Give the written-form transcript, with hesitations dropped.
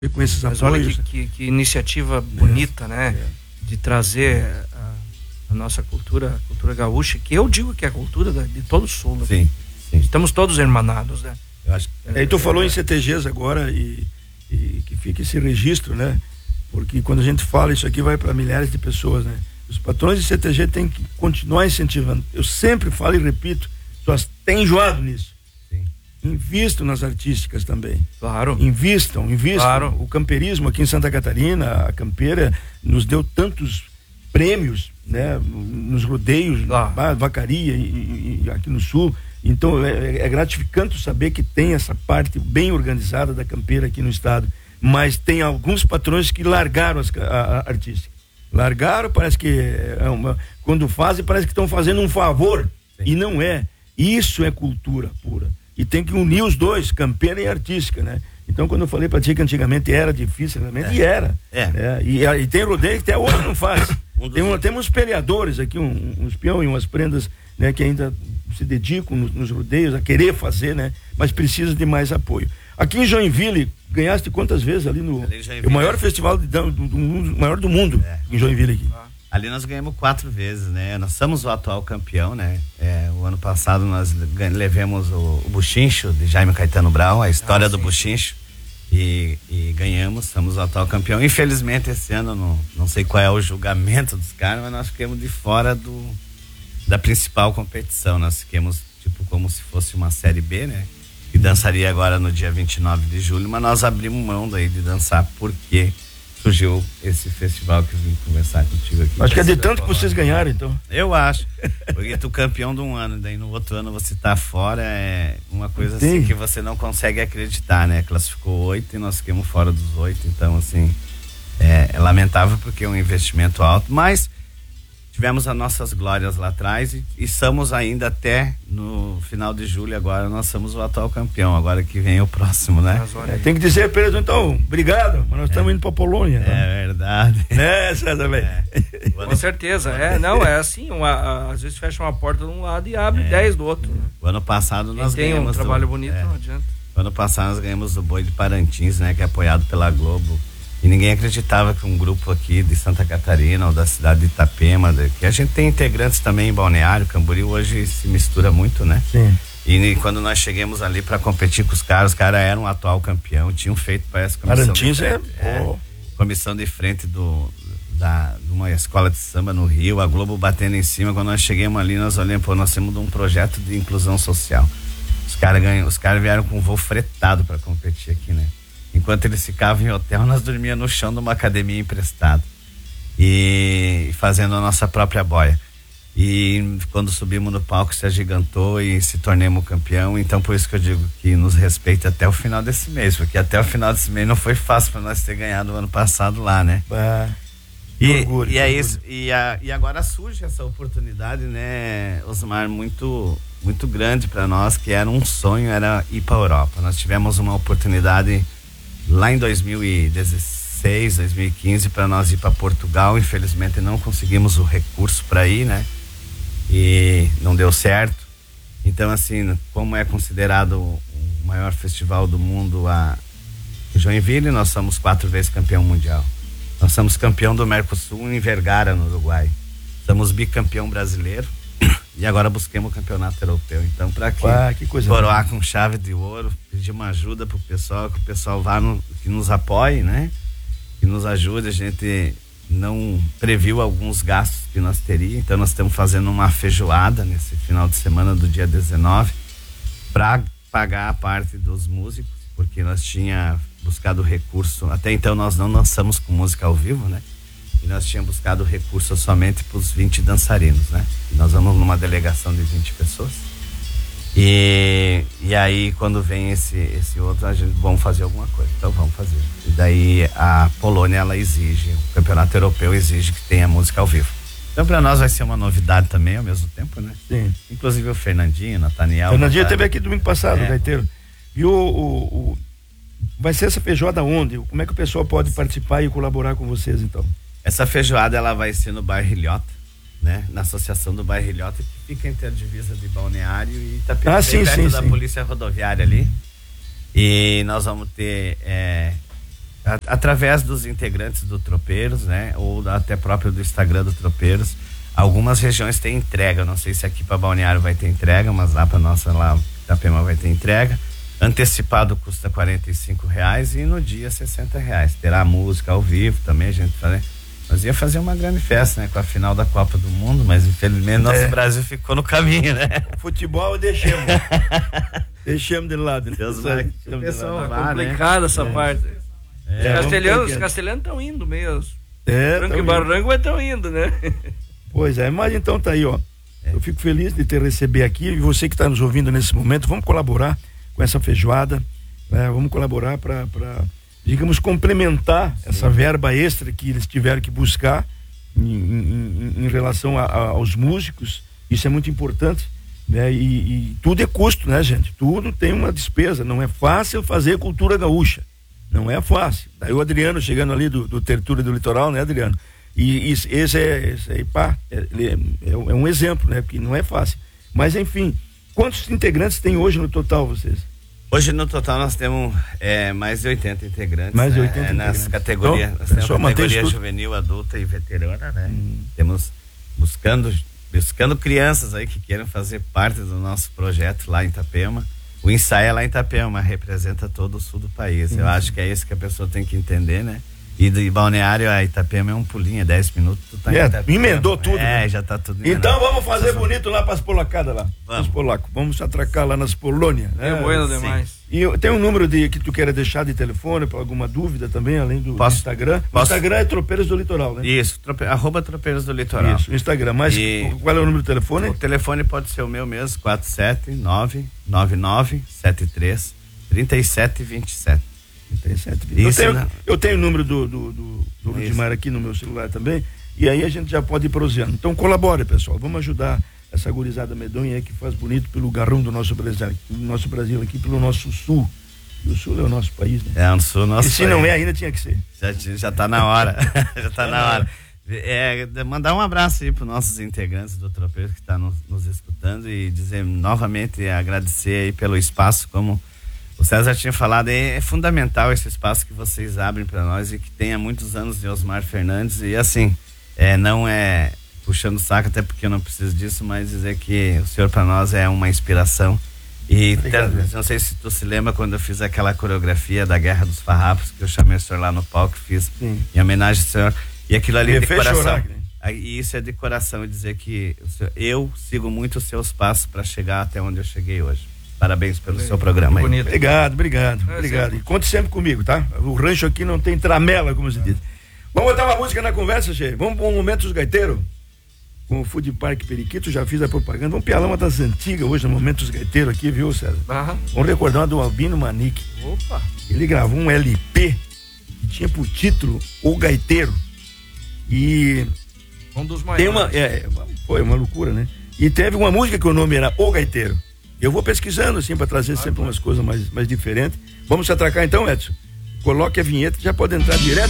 com esses Mas apoios. olha que iniciativa bonita, né? De trazer a nossa cultura, a cultura gaúcha, que eu digo que é a cultura de todo o sul. Né? Sim. Estamos todos hermanados, né? Eu acho que... tu falou em CTGs agora e que fica esse registro, né? Porque quando a gente fala, isso aqui vai para milhares de pessoas, né? Os patrões de CTG têm que continuar incentivando. Eu sempre falo e repito, só tem enjoado nisso. Sim. Invistam nas artísticas também. Claro. Invistam. Claro. O camperismo aqui em Santa Catarina, a campeira, nos deu tantos prêmios, né? Nos rodeios, vacaria e aqui no sul. Então é gratificante saber que tem essa parte bem organizada da campeira aqui no estado. Mas tem alguns patrões que largaram a artística. Largaram, parece que quando fazem, parece que estão fazendo um favor. Sim. E não é. Isso é cultura pura. E tem que unir os dois, campeira e artística, né? Então, quando eu falei pra ti que antigamente era difícil, realmente, e era. E tem rodeio que até hoje não faz. Temos peleadores aqui, uns peão e umas prendas, né, que ainda se dedicam nos rodeios a querer fazer, né? Mas precisa de mais apoio. Aqui em Joinville, ganhaste quantas vezes ali no o maior festival maior do mundo, em Joinville aqui? Ali nós ganhamos 4 vezes, né? Nós somos o atual campeão, né? O ano passado nós levamos o Buchincho de Jaime Caetano Brau, a história do Buchincho, e ganhamos, somos o atual campeão. Infelizmente esse ano não sei qual é o julgamento dos caras, mas nós ficamos de fora da principal competição. Nós ficamos tipo como se fosse uma série B, né? E dançaria agora no dia 29 de julho, mas nós abrimos mão daí de dançar porque surgiu esse festival que eu vim conversar contigo aqui. Acho que é de tanto que vocês ganharam, então. Eu acho, porque tu campeão de um ano, daí no outro ano você tá fora, é uma coisa assim que você não consegue acreditar, né? Classificou 8 e nós ficamos fora dos 8, então assim, é lamentável porque é um investimento alto, mas tivemos as nossas glórias lá atrás e somos ainda até no final de julho agora, nós somos o atual campeão, agora que vem o próximo, né? Tem que dizer, Pedro, então, obrigado, mas nós estamos indo pra Polônia. É verdade. Essa também. Com certeza, é assim, às vezes fecha uma porta de um lado e abre 10 do outro. Né? O ano passado nós ganhamos... Tem um trabalho bonito, não adianta. O ano passado nós ganhamos o Boi de Parintins, né? Que é apoiado pela Globo. E ninguém acreditava que um grupo aqui de Santa Catarina ou da cidade de Itapema, que a gente tem integrantes também em Balneário, Camboriú, hoje se mistura muito, né? Sim. E quando nós chegamos ali para competir com os caras eram o atual campeão, tinham feito parece comissão de frente de uma escola de samba no Rio, a Globo batendo em cima. Quando nós chegamos ali, nós olhamos, nós temos um projeto de inclusão social. Os caras vieram com um voo fretado para competir aqui, né? Enquanto eles ficavam em hotel, nós dormíamos no chão de uma academia emprestada e fazendo a nossa própria boia. E quando subimos no palco se agigantou e se tornamos campeão. Então por isso que eu digo que nos respeita até o final desse mês, porque até o final desse mês não foi fácil para nós ter ganhado o ano passado lá, né? Orgulho, e é isso. E agora surge essa oportunidade, né, Osmar, muito muito grande para nós, que era um sonho, era ir para a Europa. Nós tivemos uma oportunidade lá em 2016, 2015 para nós ir para Portugal. Infelizmente não conseguimos o recurso para ir, né? E não deu certo. Então assim, como é considerado o maior festival do mundo a Joinville, nós somos 4 vezes campeão mundial. Nós somos campeão do Mercosul em Vergara, no Uruguai. Somos bicampeão brasileiro e agora busquemos o campeonato europeu. Então, para que coroar com chave de ouro, pedir uma ajuda pro pessoal, que o pessoal vá que nos apoie, né? Que nos ajude. A gente não previu alguns gastos que nós teríamos, então nós estamos fazendo uma feijoada nesse final de semana do dia 19 para pagar a parte dos músicos, porque nós tinha buscado recurso, até então nós não dançamos com música ao vivo, né? E nós tínhamos buscado recurso somente para os 20 dançarinos, né? E nós vamos numa delegação de 20 pessoas. E aí quando vem esse outro, a gente vamos fazer alguma coisa, então vamos fazer. E daí a Polônia, ela exige, o campeonato europeu exige que tenha música ao vivo. Então para nós vai ser uma novidade também ao mesmo tempo, né? Sim. Inclusive o Fernandinho, Nathaniel. Fernandinho esteve aqui domingo passado, gaiteiro. E vai ser essa feijoada onde? Como é que o pessoal pode participar e colaborar com vocês, então? Essa feijoada, ela vai ser no bairro Ilhota, né? Na associação do bairro Ilhota, que fica entre a divisa de Balneário e Itapema, perto da polícia rodoviária ali. E nós vamos ter Através dos integrantes do Tropeiros, né? Ou até próprio do Instagram do Tropeiros. Algumas regiões têm entrega, não sei se aqui para Balneário vai ter entrega, mas lá para nossa, lá Itapema vai ter entrega. Antecipado custa R$45 e no dia R$60. Terá música ao vivo também, a gente faz. Nós ia fazer uma grande festa, né? Com a final da Copa do Mundo, mas infelizmente nosso Brasil ficou no caminho, né? Futebol deixamos. Deixamos de lado. Deus vai. Tá complicada essa parte. Os castelhanos estão indo mesmo. Franco e Barranco mas estão indo, né? Pois é, mas então tá aí, ó. Eu fico feliz de te receber aqui, e você que está nos ouvindo nesse momento, vamos colaborar com essa feijoada, vamos colaborar para digamos, complementar essa verba extra que eles tiveram que buscar em relação aos músicos. Isso é muito importante, né? E tudo é custo, né, gente? Tudo tem uma despesa, não é fácil fazer cultura gaúcha, não é fácil. Daí o Adriano chegando ali do Tertúlia do Litoral, né, Adriano? E esse é um exemplo, né? Porque não é fácil. Mas enfim, quantos integrantes tem hoje no total, vocês? Hoje no total nós temos mais de 80 integrantes. Mais de 80 integrantes. Nas categorias, então, nós temos categoria juvenil, adulta e veterana, né? Temos buscando crianças aí que queiram fazer parte do nosso projeto lá em Itapema. O ensaio é lá em Itapema, representa todo o sul do país. Eu acho que é isso que a pessoa tem que entender, né? E de Balneário a Itapema é um pulinho, 10 minutos, tu tá em Itapema. Emendou tudo. Né? Já tá tudo emendado. Então vamos fazer bonito lá para as polacadas lá. Vamos. Os polacos. Vamos atracar lá nas Polônia. É bueno demais. E tem um número que tu queira deixar de telefone para alguma dúvida também, além do Instagram. O Instagram é Tropeiros do Litoral, né? Isso, @Tropeiros do Litoral. Isso, Instagram. Mas qual é o número do telefone? O telefone pode ser o meu mesmo, 47999733727. Eu tenho o número do Rudimar aqui no meu celular também, e aí a gente já pode ir prosseando. Então colabore, pessoal, vamos ajudar essa gurizada medonha aí que faz bonito pelo garrão do nosso Brasil aqui, pelo nosso sul. E o sul é o nosso país, né? O sul é o nosso país. E se não é, ainda tinha que ser. Já tá na hora. Já tá na hora. Mandar um abraço aí para os nossos integrantes do Tropeiro que está nos escutando e dizer novamente, agradecer aí pelo espaço, como o César tinha falado, é fundamental esse espaço que vocês abrem para nós e que tem há muitos anos de Osmar Fernandes. E assim, não é puxando o saco, até porque eu não preciso disso, mas dizer que o senhor para nós é uma inspiração. E não sei se tu se lembra quando eu fiz aquela coreografia da Guerra dos Farrapos, que eu chamei o senhor lá no palco, fiz em homenagem ao senhor. E aquilo ali de coração. E isso é de coração, dizer que eu sigo muito os seus passos para chegar até onde eu cheguei hoje. Parabéns pelo seu programa aí. Bonito. Obrigado. E conte sempre comigo, tá? O rancho aqui não tem tramela, como se diz. Vamos botar uma música na conversa, Che? Vamos para um momento dos gaiteiros? Com o Food Park Periquito, já fiz a propaganda. Vamos pialar uma das antigas hoje, no momento dos gaiteiros aqui, viu, César? Vamos recordar uma do Albino Manique. Opa! Ele gravou um LP que tinha por título O Gaiteiro. E um dos maiores. Foi uma loucura, né? E teve uma música que o nome era O Gaiteiro. Eu vou pesquisando assim para trazer sempre umas coisas mais diferentes. Vamos se atracar então, Edson? Coloque a vinheta e já pode entrar direto.